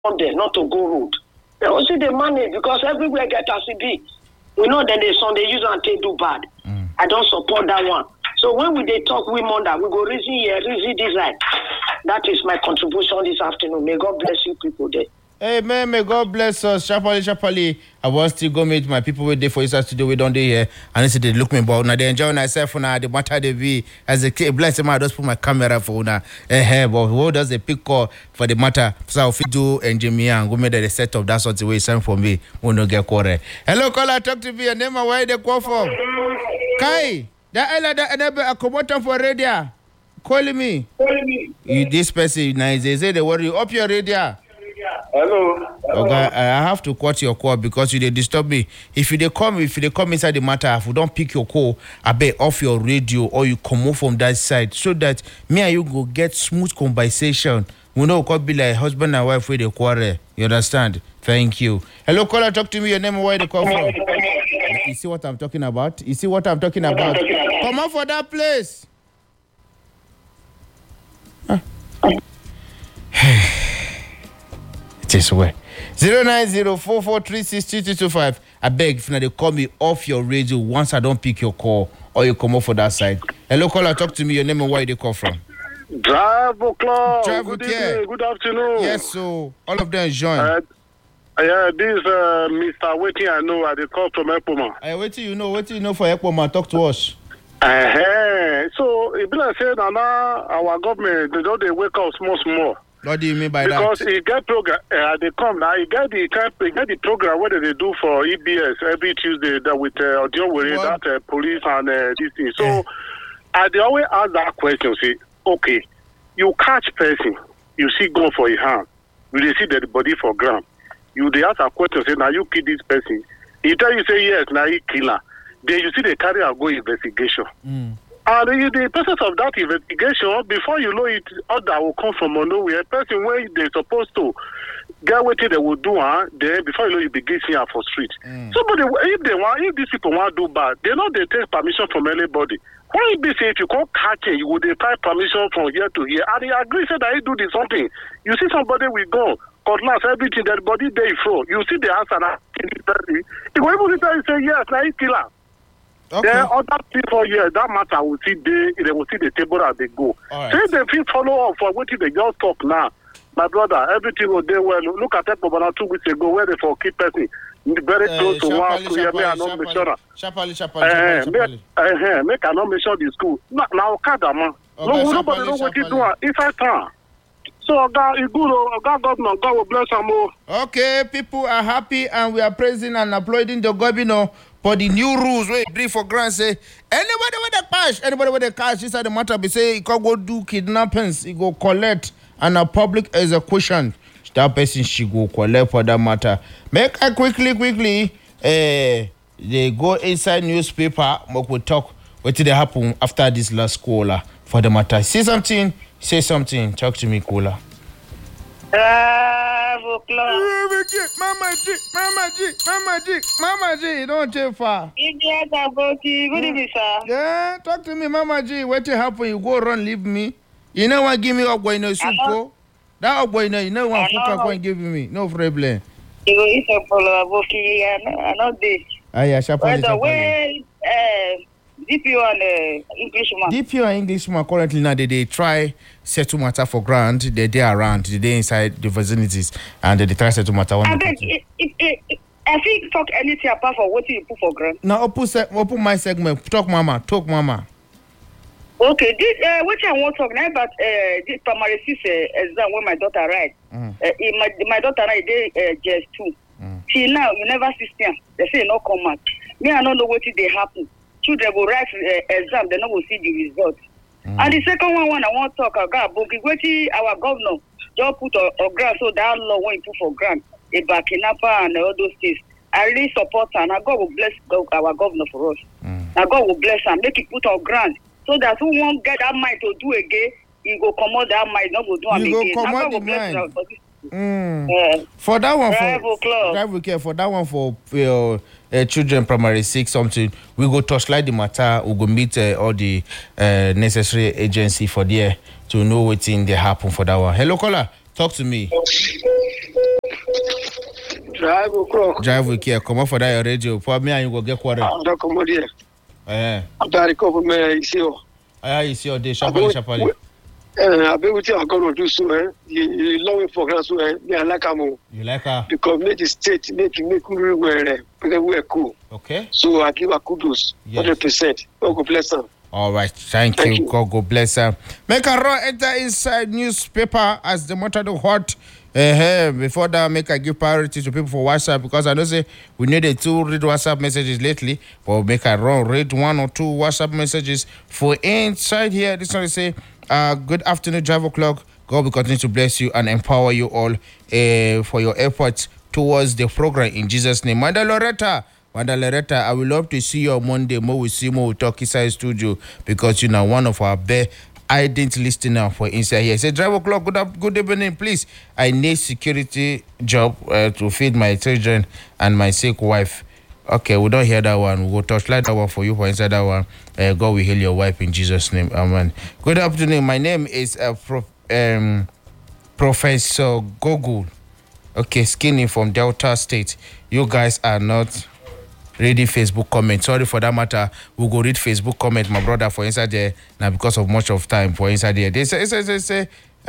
there, not to go road. They also they manage because everywhere get as it be. We know that they use and they do bad. I don't support that one. So when we they talk we monder, we go reason here, reason design. That is my contribution this afternoon. May God bless you people there. Amen. May God bless us. Sharply. I want to go meet my people with day for Easter today. We don't do here. And they they look me about now. They enjoy myself now. The matter they be as a kid. Bless them. I just put my camera for now. But who does the pick call for the matter? So if you do engineer and go make the setup, that's what the way send for me. We don't get correct. Hello, caller. Talk to me. Your name and where they call from? Kai. That enable a commotion for radio. Calling me. You this person now they say they worry up your radio. Hello. Okay, I have to cut your call because you they disturb me. If they come inside the matter, if you don't pick your call, I bet off your radio or you come off from that side so that me and you go get smooth conversation. We know it could be like husband and wife with the quarrel. You understand? Thank you. Hello, caller, talk to me. Your name and where they call from? You see what I'm talking about? Come on for that place. This way 09044362225. I beg if they call me off your radio once I don't pick your call or you come off for that side. Hello, caller, talk to me. Your name and where they call from? Drive o'clock. Good evening. Good afternoon. Yes, so all of them join. This Mr. Waiting I know they call from Epoma. What do you know for Epoma? Talk to us. So it be like saying now our government they wake up small. What do you mean by because that? Because it get program, they come now. It get the program where they do for EBS every Tuesday that with audio with that police and this thing. So they always ask that question. Say, okay, you catch person, you see gun for your hand, you see the body for ground. You they ask a question. Say, now you kill this person. He tell you say yes, now he kill her. Then you see they carry and go investigation. And the process of that investigation, before you know it, order will come from nowhere. Person where they supposed to get what they will do, then before you know, you begin seeing her for street. Somebody, if these people want to do bad, they know they take permission from anybody. Why it be say if you can't catch it, you would apply permission from here to here, and they agree say that he do this something. You see somebody will go, cutlass, everything, that body they throw. You see the answer now. You will even say yes, now he kill her. Okay. Then other people here, that matter will see they will see the table as they go. Right. Say they feel follow up for what they just talk now. My brother, everything will do well. Look at that about 2 weeks ago where they for keep person very close to one school. Sharply. Make a nomination the school. Now Okada man. Nobody know what he do inside town. So God is good. God governor, God will bless them more. Okay, people are happy and we are praising and applauding the governor for the new rules where he bring for grant. Say anybody with the cash inside the matter be say he can go do kidnappings, he go collect and a public execution. That person she go collect for that matter. Make a quickly. They go inside newspaper. We talk what did happen after this last caller for the matter. Say something. Talk to me, caller. Mama G, don't take far. Good evening, sir. Yeah, talk to me, Mama G. What happen? You go run, leave me. You know what? Give me up boy no soup, go. That up boy no, you know what? Cook up and give me. No problem. You go eat a follow Boki and not this. Sharply. The way DPO and Englishman. DPO and Englishman currently now they try settle matter for grant. They around, they inside the vicinities, and they try settle matter. I think talk anything apart from what you put for grant. Now open my segment. Talk mama. Okay, this which I want to talk now about this primary 6 exam when my daughter write. My daughter write just 2. Till now you never see them. They say no come out. Me I don't know what they happen. Children go write exam, they not go see the result. And the second one I want to talk about our governor just put a grant so that law when you put for grant about kidnapper and all those things. I really support her and God will bless our governor for us. Now God will bless her, make it put on grant so that who won't get that mind to do again, he go come out that mind, not go do it again. Go come out the mind. For that one, for that one for children primary 6 something, we go touchlight the matter. We go meet all the necessary agency for there to know what's in there happen for that one. Hello, caller, talk to me. Drive o'clock. Drive with care. Come on for that your radio. For me, and you go get quarter. Don't come on here. Eh. I'm very couple me issue. I see your day. Sharply. I be with you. I'm gonna do so. You long for us. Me I like am. You like her? Because make the state make we wear because we are cool. Okay. So I give her kudos. 100%. God bless her. All right, thank you. God bless her. Make a run enter inside newspaper as the matter the hot. Before that, make a give priority to people for WhatsApp because I know say we needed to read WhatsApp messages lately, but make a run read 1 or 2 WhatsApp messages for inside here. This one say, good afternoon, 12 o'clock. God will continue to bless you and empower you all for your efforts towards the program in Jesus' name. Manda Loretta, I will love to see you on Monday. More we see more we talk inside studio because you know one of our best ardent listener for inside here. Say 12 o'clock, good evening, please. I need security job to feed my children and my sick wife. Okay, we don't hear that one. We'll touchlight that one for you for inside that one. God will heal your wife in Jesus' name. Amen. Good afternoon. My name is Professor Gogul. Okay, Skinny from Delta State. You guys are not reading Facebook comment. Sorry for that matter. We'll go read Facebook comment, my brother, for inside there. Now, because of much of time for inside there. They say,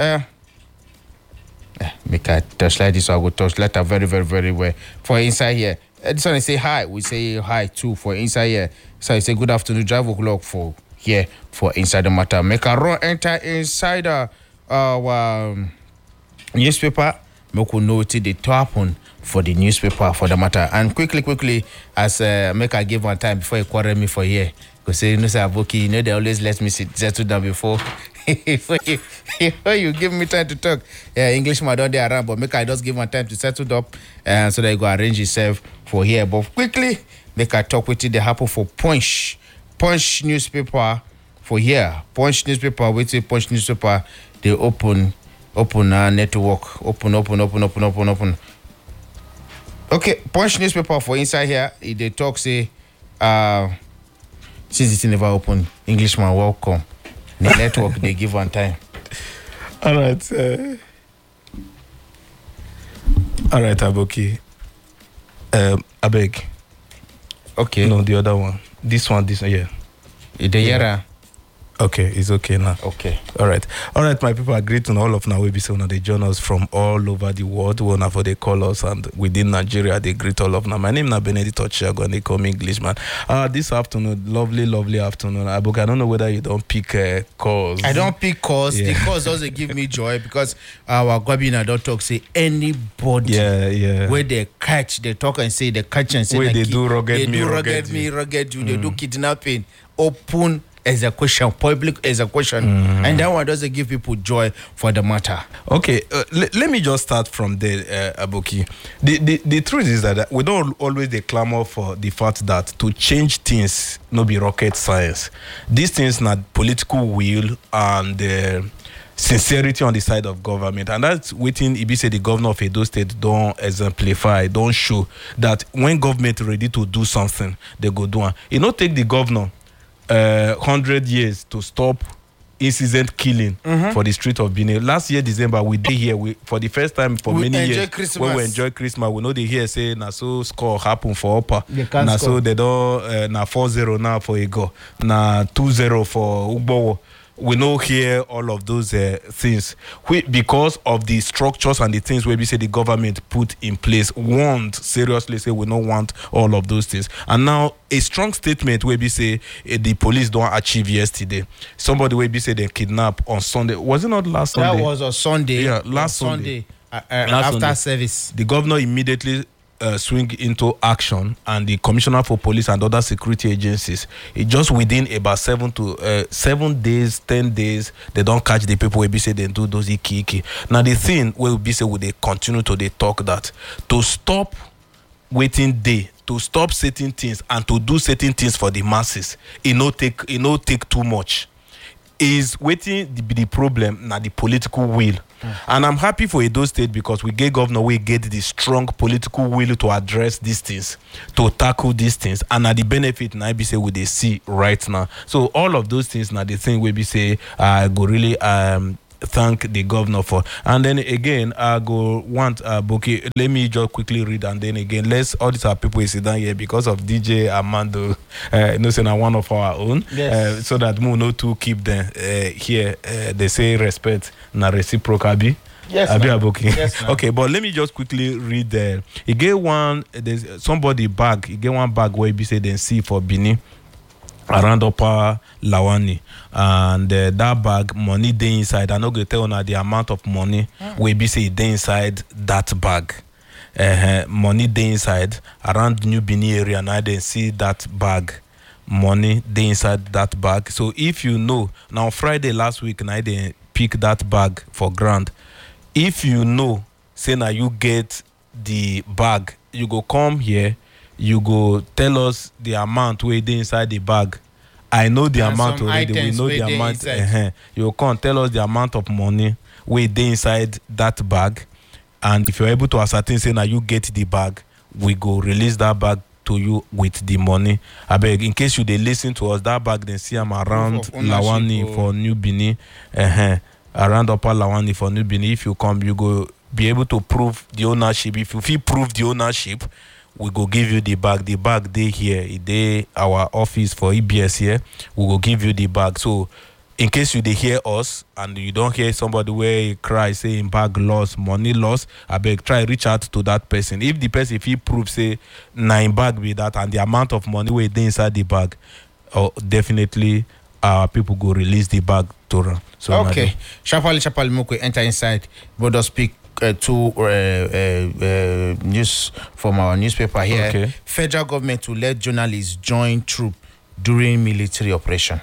make a touchlight this, so I will touchlight her very, very, very well. For inside here. This one, they say hi. We say hi too for inside here. So I say good afternoon, 12 o'clock for here for inside the matter. Make a run enter inside our newspaper. Make we know what they happen for the newspaper for the matter. And quickly, as make I give one time before you quarrel me for here. Because you know, say Aboki, you know they always let me settle down before you give me time to talk. Yeah, Englishman don't they around, but make I just give one time to settle up so that you go arrange yourself for here. But quickly, make I talk with you. They happen for Punch newspaper for here. Punch newspaper, with Punch newspaper, they open network. Open. Okay, Punch newspaper for inside here. They talk say since it's never open, Englishman welcome. The network they give one time. All right, Aboki. I beg. Okay. No, the other one. This one, yeah. Yeah. Okay, it's okay now. Okay. All right, my people, I greet to all of now. We be saying they join us from all over the world. We now for they call us, and within Nigeria, they greet all of now. My name is Benedict Ochiago, and they call me Englishman. This afternoon, lovely afternoon. I don't know whether you don't pick calls. I don't pick calls. Yeah. The calls doesn't give me joy because our Gwabina don't talk. Say anybody. Yeah. Where they catch, they talk and say they catch and say where they do rugged you. They do kidnapping. Open execution, public execution, and that one doesn't give people joy for the matter. Okay, let me just start from there, Aboki. The truth is that we don't always clamor for the fact that to change things no be rocket science. These things not political will and sincerity on the side of government, and that's waiting. If you say the governor of Edo State don't exemplify, don't show that when government ready to do something, they go do it. You know, take the governor 100 years to stop incident killing for the street of Benin. Last year December we did here for the first time for many years when we enjoy Christmas. We know they hear say na so score happen for upper na so they don't na 4-0 now for Ego na 2-0 for Ugbowo. We know here all of those things because of the structures and the things where we say the government put in place. Seriously say we don't want all of those things. And now a strong statement where we say the police don't achieve yesterday. Somebody where we say they kidnap on Sunday. Was it not last Sunday? That was on Sunday. Yeah, last Sunday. After Sunday. Service. The governor immediately swing into action, and the commissioner for police and other security agencies, it just within about 7 days, 10 days, they don't catch the people where be say they do those iki. Now the thing where be say, will they continue to they talk that to stop waiting day, to stop certain things and to do certain things for the masses, it no take too much. Is waiting the problem now the political will. And I'm happy for Edo State because we get governor, we get the strong political will to address these things, to tackle these things, and at the benefit now be say we they see right now. So all of those things now the thing we be say go really thank the governor for. And then again, I go want Boki. Let me just quickly read, and then again, let's all these are people who sit down here because of DJ Armando. Saying one of our own, yes. So that we know to keep them here. They say respect na reciprocal be. Yes, yes, okay, but let me just quickly read there. He gave one. There's somebody bag. He gave one bag where he said then see for Bini around Upper Lawani, and that bag money dey inside. I no go tell you the amount of money where be say dey inside that bag. Money dey inside around New Bini area. Now they see that bag. Money dey inside that bag. So if you know now Friday last week, now they pick that bag for ground. If you know, say now you get the bag, you go come here, you go tell us the amount where they inside the bag. I know the amount already. We know the amount. You go come tell us the amount of money where they inside that bag, and if you're able to ascertain, say now you get the bag, we go release that bag to you with the money. I beg, in case you they listen to us, that bag then see I'm around Lawani for New Bini. Around Upper Lawani for New Bini. If you come, you go be able to prove the ownership. If you prove the ownership, we go give you the bag. The bag they here, they our office for EBS here. We go give you the bag. So in case you they hear us and you don't hear somebody where he cry saying bag loss, money loss, I beg try reach out to that person. If the person if he prove say 9 bag with that and the amount of money where they inside the bag, definitely people go release the bag to her. So okay, Chapali Mokwe enter inside. But speak to news from our newspaper here. Okay. Federal government to let journalists join troop during military operation.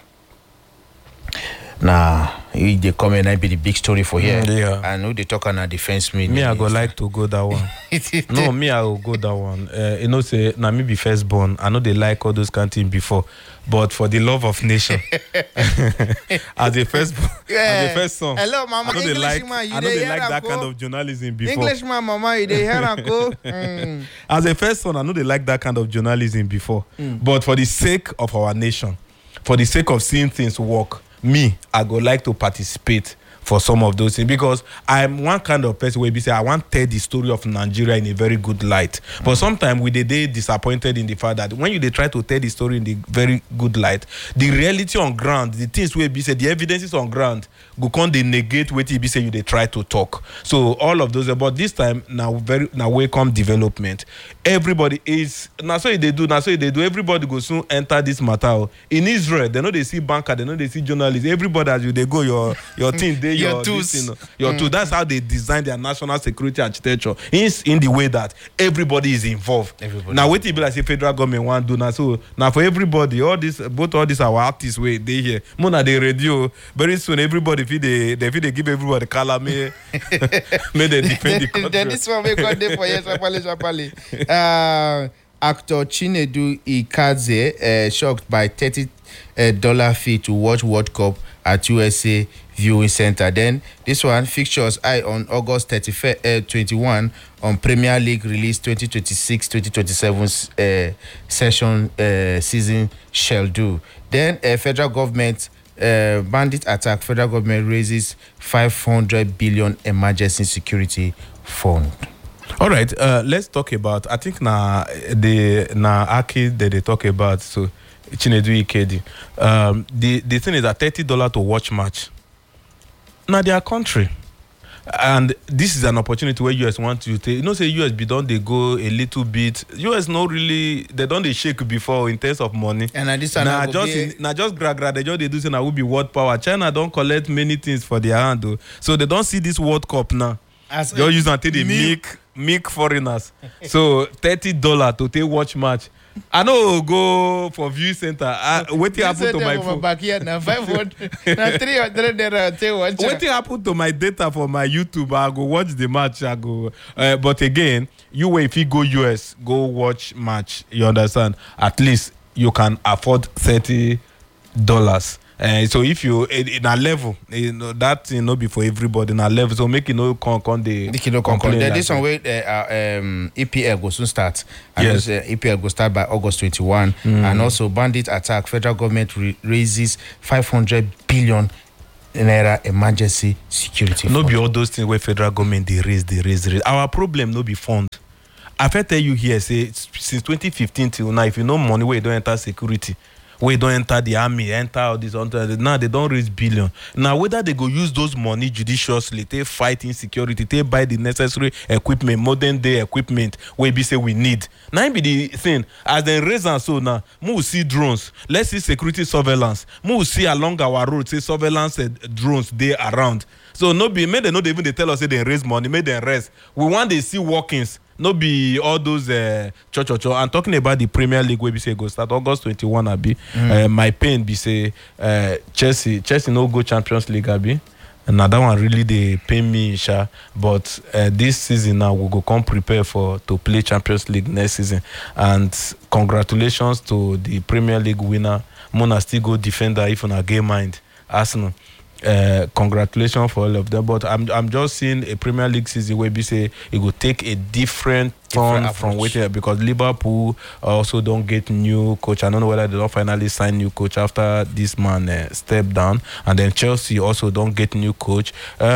Now, they come and be the big story for here. Yeah. I know they talk on a defense meeting. Me, I go like to go that one. No, me, I will go that one. You know, say, na me be firstborn. I know they like all those kind of things before. But for the love of nation, as a firstborn, as a first son, hello, mama. I know they like that kind of journalism before. Englishman, mama, you dey hear and go. As a first son, I know they like that kind of journalism before. But for the sake of our nation, for the sake of seeing things work, me, I go like to participate for some of those things because I'm one kind of person where we say I want to tell the story of Nigeria in a very good light. But sometimes we they disappointed in the fact that when they try to tell the story in the very good light, the reality on ground, the things where we say the evidences on ground go come they negate what you say you they try to talk. So all of those, but this time now welcome development. Everybody is now so they do. Everybody go soon enter this matter. In Israel, they know they see banker, they know they see journalists. Everybody as you they go your team they your tools. That's how they design their national security architecture. In the way that everybody is involved. Now wait till like say federal government want do now. So now for everybody, all this our artists way they here. Mona they radio very soon. Everybody they give everybody color me they defend the country. Then this one we got there for yes, Chapali. Actor Chinedu Ikadze shocked by $30 fee to watch World Cup at USA Viewing Center. Then this one fixtures eye on August 21 on Premier League release 2026-2027 session season shall do. Then federal government bandit attack. Federal government raises 500 billion emergency security fund. All right, let's talk about. I think Aki that they talk about. So Chinedu Ikedi. The thing is that $30 to watch match. Now their country, and this is an opportunity where US want to take. You know, say US be done they go a little bit. US no really they don't they shake before in terms of money. And this just grab they just they do say now will be world power. China don't collect many things for their hand though, so they don't see this World Cup now. Just use until they make foreigners. So $30 to take watch match. I know go for view center. What happened to my phone? Back here now 500, now 300 naira. What happened to my data for my YouTube? I go watch the match. I go. But again, if you go US, go watch match. You understand? At least you can afford $30. So if you in a level, that no be for everybody in a level. So make complain. This one way EPL go soon start. And yes. EPL go start by August 21. And also bandit attack. Federal government raises 500 billion naira emergency security No fund. be all those things where federal government they raise. Our problem no be fund. I tell you here, say since 2015 till now, if you know money where you don't enter security, where you don't enter the army, enter all this, now they don't raise billion. Now whether they go use those money judiciously, they fight insecurity, they buy the necessary equipment, modern day equipment, where we say we need. Now be the thing, as they raise and so now, we see drones, let's see security surveillance, we see along our road, say surveillance drones they around. So no be, may they not even they tell us say they raise money, may they rest. We want they see workings. No be all those I'm talking about the Premier League where we say go start August 21 abi. My pain be say Chelsea no go Champions League abi. And now that one really they pay me sha. But this season now we go come prepare to play Champions League next season. And congratulations to the Premier League winner. Mona still go defender if on a game mind. Arsenal. Congratulations for all of them, but I'm just seeing a Premier League season where we say it will take a different turn from waiting, because Liverpool also don't get new coach. I don't know whether they don't finally sign new coach after this man stepped down, and then Chelsea also don't get new coach.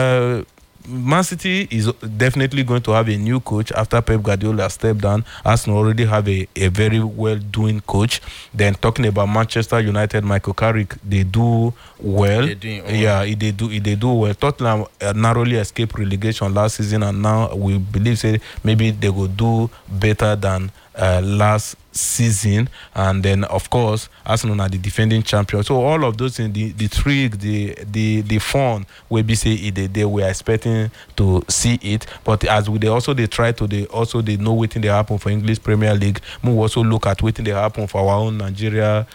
Man City is definitely going to have a new coach after Pep Guardiola stepped down. Arsenal already have a very well-doing coach. Then talking about Manchester United, Michael Carrick, they do well. They do well. Tottenham narrowly escaped relegation last season, and now we believe say maybe they will do better than last season. And then of course Arsenal are the defending champion. So all of those things, the trick, the fun where we say they were expecting to see it. But as they try to they know what they happen for English Premier League. We also look at what they happen for our own Nigeria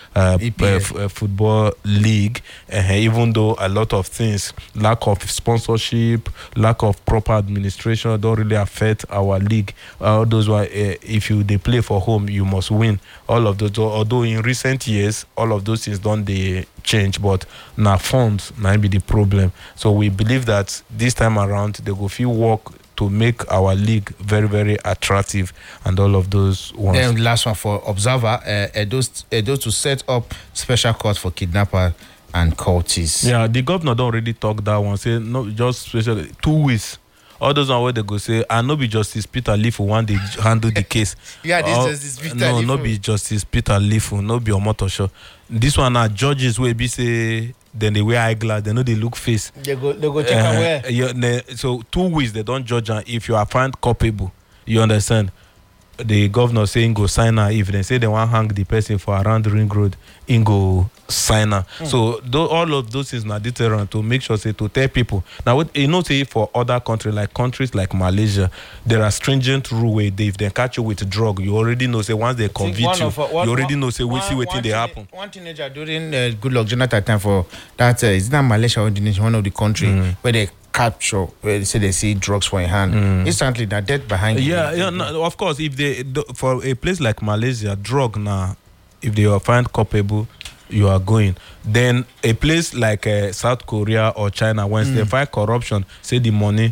football league. Even though a lot of things, lack of sponsorship, lack of proper administration, don't really affect our league. All those were if they play for home, you must win. All of those, although in recent years all of those things don't they change, but now funds might be the problem. So we believe that this time around they go feel work to make our league very, very attractive, and all of those ones. Then last one for Observer, Edo to set up special court for kidnapper and cultists. Yeah, the governor don't already talk that one. Say no, just special 2 weeks. All those on where they go say, and no be Justice Peter Lifu one they handle the case. Yeah, this Justice Peter Lifu. No be Justice Peter Lifu, no be Omotosho. This one are judges where be say then they wear eyeglass, they know they look face. They go check and wear. So 2 weeks they don't judge, and if you are found culpable, you understand. The governor saying go sign her. If they say they want hang the person for around the ring road, in go sign her. So all of those things are deterrent to make sure say to tell people. Now what you know say for other countries like Malaysia, there are stringent rule where if they catch you with drug, you already know say once they convict you already know say we see what they happen. One teenager during Goodluck Jonathan time for that is that Malaysia or Indonesia, one of the country where they capture where they say they see drugs for a hand instantly they're dead behind no, of course if they for a place like Malaysia drug now if they are found culpable you are going. Then a place like South Korea or China when they find corruption say the money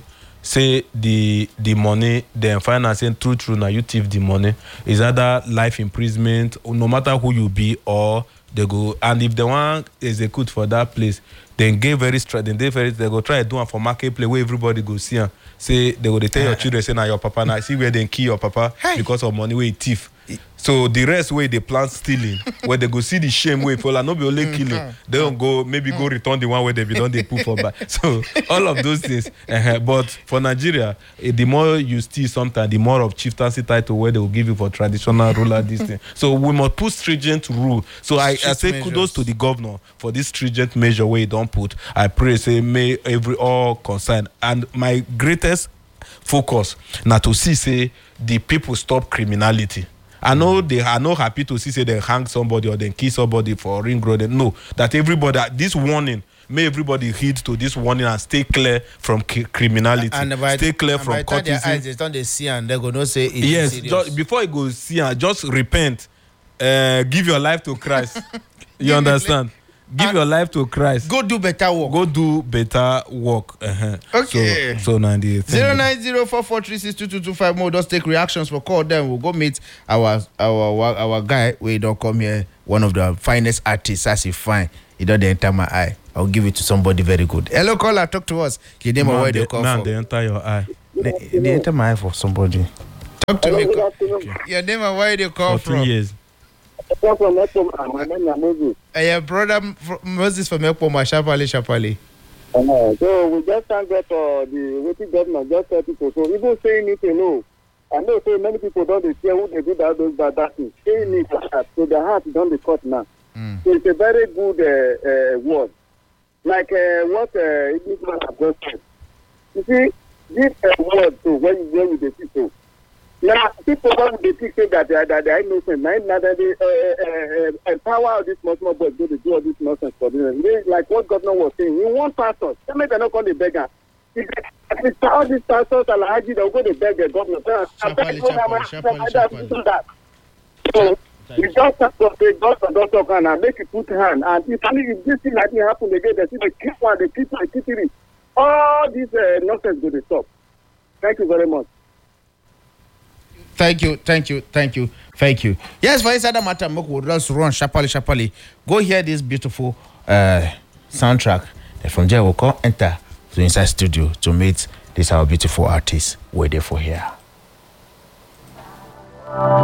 then financing true now you thief the money is either life imprisonment no matter who you be, or they go, and if they want execute for that place then get very straight. Then they go try to do it for marketplace where everybody go see and say they go tell your children say now your papa now see where they kill your papa because of money where he thief. So the rest where they plan stealing, where they go see the shame way for like no be only killing, they don't go maybe go return the one where they be done they put for back. So all of those things. But for Nigeria, the more you steal sometimes, the more of chieftaincy title where they will give you for traditional ruler this thing. So we must put stringent rule. So I say kudos to the governor for this stringent measure where he don't put. I pray say may all concerned, and my greatest focus now to see say the people stop criminality. I know they are not happy to see say they hang somebody or they kill somebody for ring road. No, that everybody this warning. May everybody heed to this warning and stay clear from criminality. Stay clear from cultism. They don't see and they go no say it's yes, just, before you go see and just repent. Give your life to Christ. You understand? Give your life to Christ. Go do better work. Okay. So 98. 09044362225 more. Just take reactions for call them. We'll go meet our guy. We don't come here. One of the finest artists as he fine it don't enter my eye. I'll give it to somebody very good. Hello, caller, talk to us. Your name and where they call from. They enter your eye. They enter my eye for somebody. Talk to me. Good afternoon. Your name and where they call For 2 from. years. I'm from Ekpoma. My name is Moses. Your brother Moses from Ekpoma, Shapali. So we just thank God for the waiting government just tell people. So even saying it alone, I know so many people don't care who they do that those bad things. Saying it so their heart don't be cut now. So it's a very good word. Like what English man have just said. You see, this word so when you the people. Now people don't think say that they are innocent. Now they empower this small boys go to do all this nonsense for them. Like what governor was saying, you want pastors. They may not call the beggar. All these pastors are like they'll go to beg the governor. So you just have to say doctor can make it put hand, and if this thing like this happen again, they see the keep one, they keep it. All this nonsense will stop. Thank you very much. Thank you. Yes, for inside the matter, we'll just run sharply. Go hear this beautiful soundtrack. Then from there, we'll come enter to inside studio to meet this our beautiful artist waiting for here.